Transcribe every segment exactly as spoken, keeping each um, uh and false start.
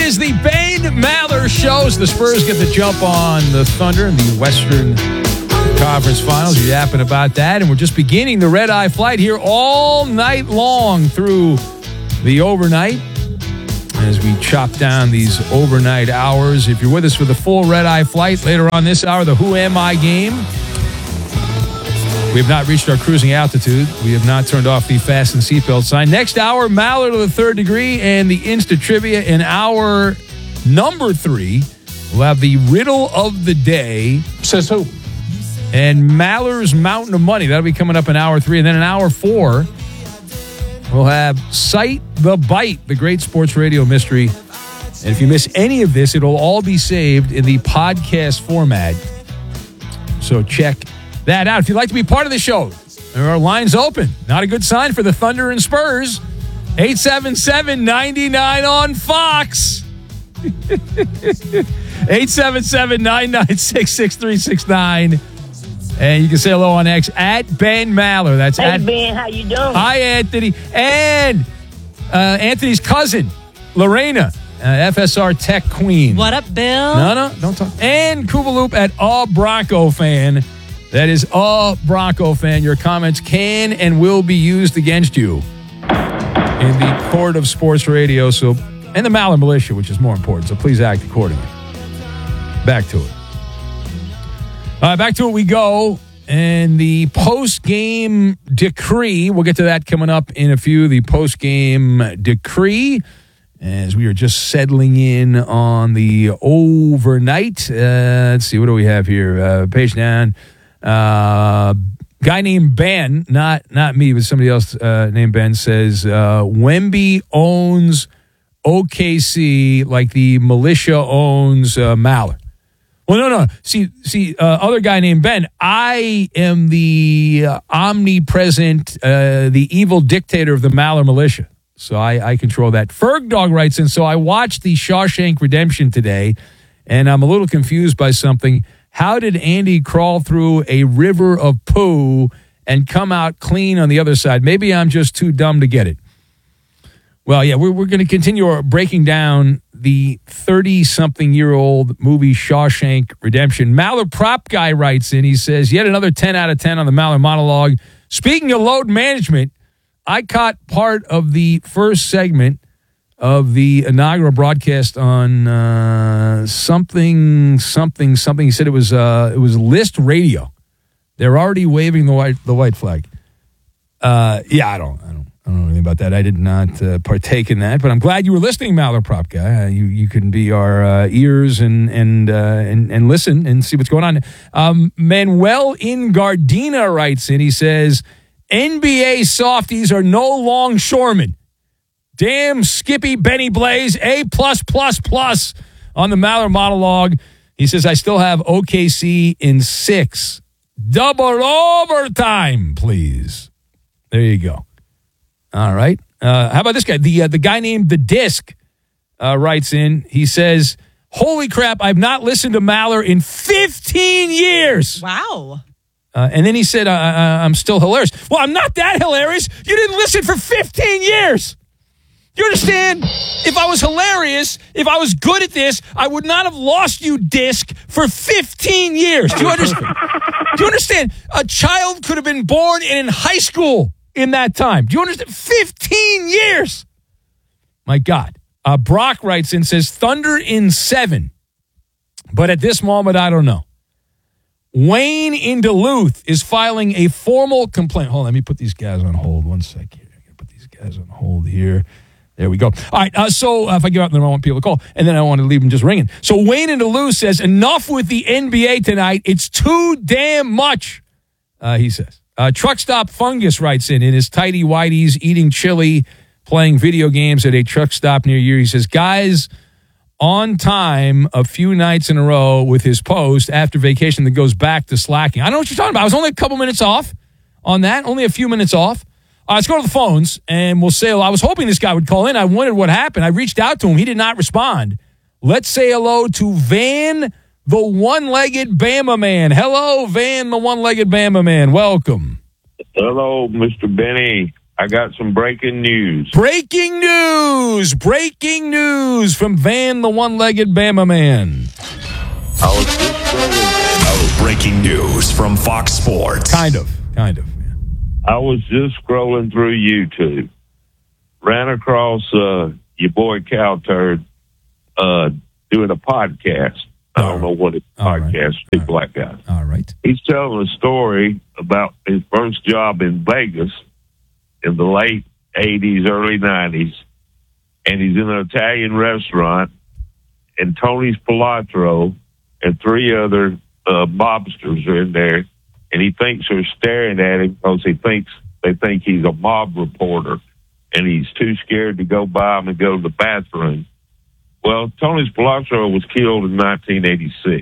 is the Ben Maller Show. As the Spurs get the jump on the Thunder in the Western Conference Finals. You're yapping about that. And we're just beginning the red-eye flight here all night long through the overnight as we chop down these overnight hours. If you're with us for the full red-eye flight later on this hour, the Who Am I game. We have not reached our cruising altitude. We have not turned off the fasten seatbelt sign. Next hour, Maller to the third degree and the Insta Trivia. In hour number three, we'll have the riddle of the day. Says who? And Maller's Mountain of Money. That'll be coming up in hour three. And then in hour four, we'll have Cite the Bite, the great sports radio mystery. And if you miss any of this, it'll all be saved in the podcast format. So check that out. If you'd like to be part of the show, there are lines open. Not a good sign for the Thunder and Spurs. eight seven seven, nine nine on Fox. eight seven seven, nine nine six, six three six nine. And you can say hello on X at Ben Maller. That's hey, at Ben, how you doing? Hi, Anthony. And uh, Anthony's cousin, Lorena, uh, F S R Tech Queen. What up, Bill? No, no, don't talk. And Kouvaloop at A Bronco Fan. That is A Bronco Fan. Your comments can and will be used against you in the court of sports radio. So, and the Maller Militia, which is more important. So please act accordingly. Back to it. Uh, back to it we go. And the post-game decree, we'll get to that coming up in a few. The post-game decree, as we are just settling in on the overnight. Uh, let's see, what do we have here? Uh, page down. Uh, guy named Ben, not not me, but somebody else uh, named Ben, says uh, Wemby owns O K C like the militia owns uh, Maller. Well, no, no. See, see, uh, other guy named Ben, I am the uh, omnipresent, uh, the evil dictator of the Maller militia. So I, I control that. Ferg Dog writes in, so I watched the Shawshank Redemption today, and I'm a little confused by something. How did Andy crawl through a river of poo and come out clean on the other side? Maybe I'm just too dumb to get it. Well, yeah, we're, we're going to continue our breaking down the thirty-something-year-old movie Shawshank Redemption. Maller Prop Guy writes in, he says, yet another ten out of ten on the Maller monologue. Speaking of load management, I caught part of the first segment of the inaugural broadcast on uh, something, something, something. He said it was uh, it was List Radio. They're already waving the white the white flag. Uh, yeah, I don't, I don't, I don't know anything about that. I did not uh, partake in that, but I'm glad you were listening, Maller Prop Guy. Uh, you you can be our uh, ears and and uh, and and listen and see what's going on. Um, Manuel in Gardena writes in. He says, N B A softies are no longshoremen. Damn Skippy Benny Blaze, A plus plus plus on the Maller monologue. He says, I still have O K C in six. Double overtime, please. There you go. All right. Uh, how about this guy? The uh, the guy named The Disc uh, writes in. He says, holy crap, I've not listened to Maller in fifteen years. Wow. Uh, and then he said, uh, uh, I'm still hilarious. Well, I'm not that hilarious. You didn't listen for fifteen years. You understand? If I was hilarious, if I was good at this, I would not have lost you, Disc, for fifteen years. Do you understand? Do you understand? A child could have been born in high school in that time. Do you understand? fifteen years. My God. Uh, Brock writes in, says, Thunder in seven. But at this moment, I don't know. Wayne in Duluth is filing a formal complaint. Hold on, let me put these guys on hold. One sec here. I got to put these guys on hold here. There we go. All right, uh, so uh, if I get out, then I want people to call, and then I want to leave them just ringing. So Wayne in Duluth says, enough with the N B A tonight. It's too damn much, uh, he says. Uh, Truck Stop Fungus writes in, in his tighty whities, eating chili, playing video games at a truck stop near you. He says, guys, on time a few nights in a row with his post after vacation that goes back to slacking. I don't know what you're talking about. I was only a couple minutes off on that, only a few minutes off. Uh, let's go to the phones, and we'll say hello. I was hoping this guy would call in. I wondered what happened. I reached out to him. He did not respond. Let's say hello to Van, the one-legged Bama man. Hello, Van, the one-legged Bama man. Welcome. Hello, Mister Benny. I got some breaking news. Breaking news! Breaking news from Van, the one-legged Bama man. I was just scrolling. Breaking news from Fox Sports. Kind of. Kind of. Yeah. I was just scrolling through YouTube. Ran across uh, your boy Cowturd uh, doing a podcast. I don't know what it's podcast. Big black guy. All right. He's telling a story about his first job in Vegas in the late eighties, early nineties, and he's in an Italian restaurant, and Tony Spilotro and three other uh, mobsters are in there, and he thinks they're staring at him because he thinks they think he's a mob reporter, and he's too scared to go by him and go to the bathroom. Well, Tony Spilotro was killed in nineteen eighty-six.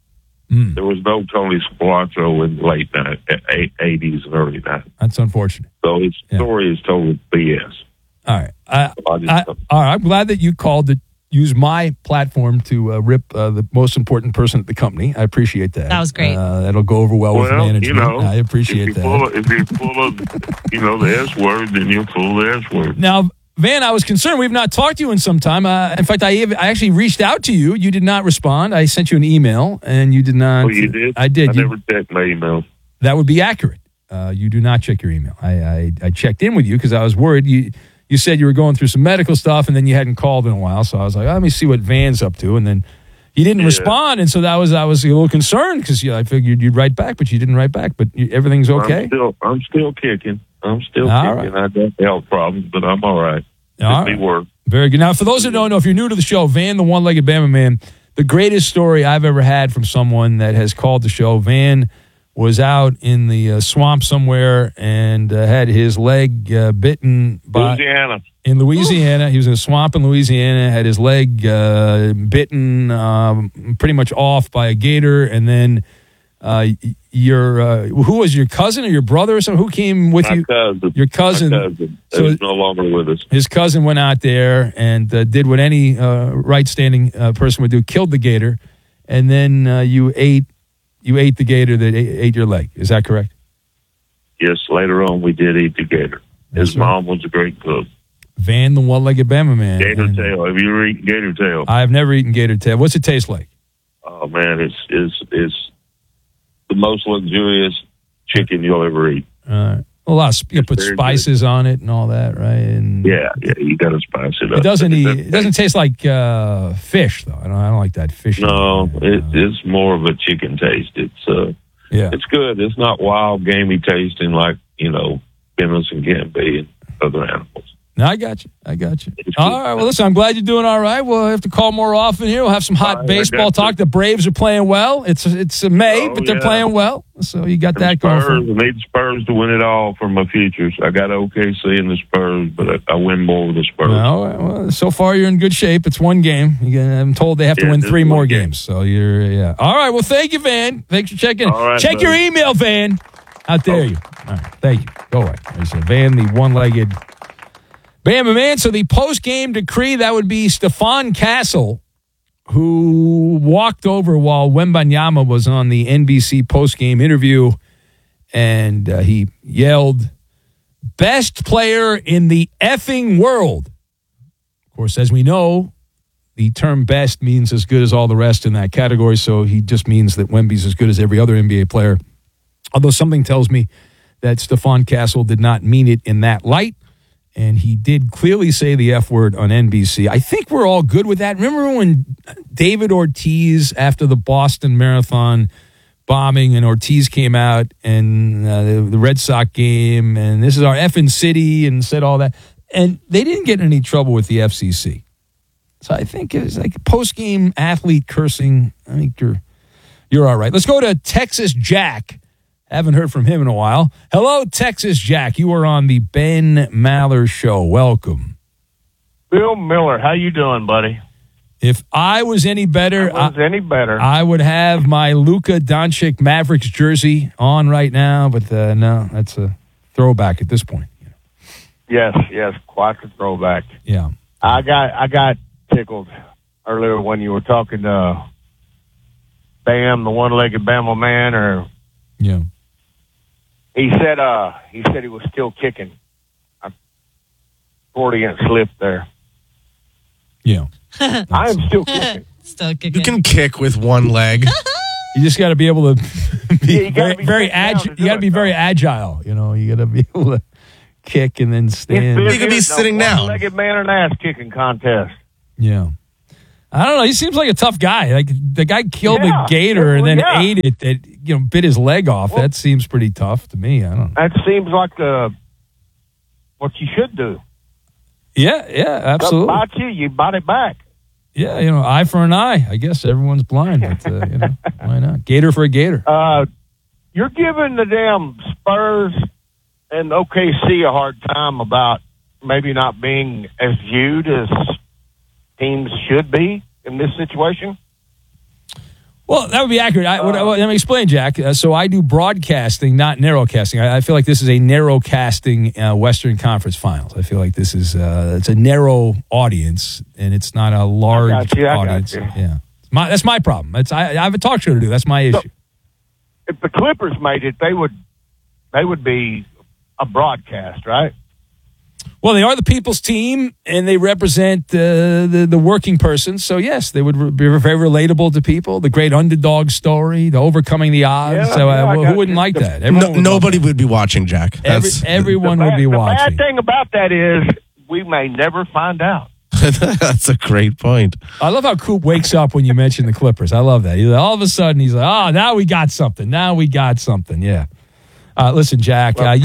Mm. There was no Tony Spilotro in the late eighties and early nineties. That's unfortunate. So his yeah. story is total B S. All right. I, I, all right. I'm glad that you called to use my platform to uh, rip uh, the most important person at the company. I appreciate that. That was great. Uh, that'll go over well, well with management. You know, I appreciate if that. Full of, if you're full of, you know, the S word, then you're full of the S word. Now, Van, I was concerned. We've not talked to you in some time. Uh, in fact, I I actually reached out to you. You did not respond. I sent you an email, and you did not. Oh, you did? I did. I you, never checked my email. That would be accurate. Uh, you do not check your email. I, I, I checked in with you because I was worried. You you said you were going through some medical stuff, and then you hadn't called in a while. So I was like, oh, let me see what Van's up to. And then you didn't yeah. respond, and so that was I was a little concerned because you know, I figured you'd write back, but you didn't write back. But you, everything's okay. I'm still, I'm still kicking. I'm still all kicking. Right. I got health problems, but I'm all right. All It'll be work. Very good. Now, for those that don't know, if you're new to the show, Van, the one-legged Bama man, the greatest story I've ever had from someone that has called the show. Van was out in the uh, swamp somewhere and uh, had his leg uh, bitten by Louisiana. In Louisiana, he was in a swamp in Louisiana. Had his leg uh, bitten, um, pretty much off by a gator, and then uh, your uh, who was your cousin or your brother or something? Who came with My you? cousin. Your cousin. My cousin. So He's no longer with us. His cousin went out there and uh, did what any uh, right-standing uh, person would do: killed the gator, and then uh, you ate you ate the gator that ate, ate your leg. Is that correct? Yes. Later on, we did eat the gator. His That's right. mom was a great cook. Van, the one-legged Bama man. Gator and tail. Have you ever eaten gator tail? I've never eaten gator tail. What's it taste like? Oh man, it's it's it's the most luxurious chicken you'll ever eat. Uh, a lot of you put spices good. on it and all that, right? And yeah, yeah, you got to spice it up. It doesn't eat, it doesn't taste like uh, fish though. I don't I don't like that fish. No, uh, it, it's more of a chicken taste. It's uh, yeah, it's good. It's not wild, gamey tasting like you know venison can be and other animals. No, I got you. I got you. All right. Well, listen, I'm glad you're doing all right. We'll have to call more often here. We'll have some hot right, baseball talk. you. The Braves are playing well. It's it's May, oh, but they're yeah. playing well. So you got and that Spurs, going for I need Spurs to win it all for my futures. I got O K C and the Spurs, but I, I win more with the Spurs. No, well, so far you're in good shape. It's one game. I'm told they have to yeah, win three more game. games. So you're yeah. All right. Well, thank you, Van. Thanks for checking. All right, Check buddy. your email, Van. How dare Oh. you? All right. Thank you. Go away. There's a Van, the one-legged Bama man. So the post-game decree, that would be Stephon Castle, who walked over while Wembanyama was on the N B C post-game interview, and uh, he yelled, "Best player in the effing world." Of course, as we know, the term best means as good as all the rest in that category, so he just means that Wemby's as good as every other N B A player. Although something tells me that Stephon Castle did not mean it in that light, and he did clearly say the F word on N B C. I think we're all good with that. Remember when David Ortiz, after the Boston Marathon bombing, and Ortiz came out and uh, the, the Red Sox game, and this is our effing city, and said all that. And they didn't get in any trouble with the F C C. So I think it's like post-game athlete cursing. I think you're you're all right. Let's go to Texas Jack. Haven't heard from him in a while. Hello, Texas Jack. You are on the Ben Maller Show. Welcome. Bill Miller, how you doing, buddy? If I was any better, I was I, any better, I would have my Luka Doncic Mavericks jersey on right now, but uh, no, that's a throwback at this point. You know. Yes, yes, quite a throwback. Yeah, I got I got tickled earlier when you were talking to Bam, the one-legged Bama man, or yeah. he said uh he said he was still kicking. I Freudian slip there. Yeah. I am still kicking. Still kicking. You can kick with one leg. You just got to be able to be Yeah, you gotta very, be very sitting down agile. to You do got to it, be very though. agile. You know, you got to be able to kick and then stand. It's You could be business, sitting a down. One-legged man and ass kicking contest. Yeah. I don't know. He seems like a tough guy. Like the guy killed Yeah. a gator and Well, then yeah. ate it. That you know bit his leg off. Well- that seems pretty tough to me. I don't know. That seems like uh, what you should do. Yeah, yeah, absolutely. Bite you, you bite it back. Yeah, you know, eye for an eye. I guess everyone's blind, but uh, you know, why not? Gator for a gator. Uh, you're giving the damn Spurs and O K C a hard time about maybe not being as viewed as teams should be in this situation. Well, that would be accurate. I, what, what, let me explain, Jack. Uh, so I do broadcasting, not narrowcasting. I, I feel like this is a narrowcasting uh, Western Conference Finals. I feel like this is uh, it's a narrow audience, and it's not a large I got you, I got audience. you. Yeah, my, that's my problem. It's, I, I have a talk show to do. That's my issue. So, if the Clippers made it, they would they would be a broadcast, right? Well, they are the people's team, and they represent uh, the the working person. So yes, they would re- be very relatable to people. The great underdog story, the overcoming the odds. Yeah, so uh, yeah, I who got wouldn't you. like that? No, Everyone would nobody love would be watching, Jack. that. Every, That's, everyone the would bad, be the watching. bad thing about that is we may never find out. that's a great point. I love how Coop wakes up when you mention the Clippers. I love that. He's like, all of a sudden, he's like, "Oh, now we got something. Now we got something." Yeah. Uh, listen, Jack. Uh, you